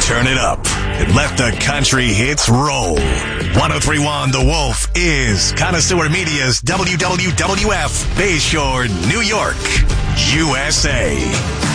turn it up and let the country hits roll. 103.1 The Wolf is Connoisseur Media's WWWF, Bayshore, New York, USA.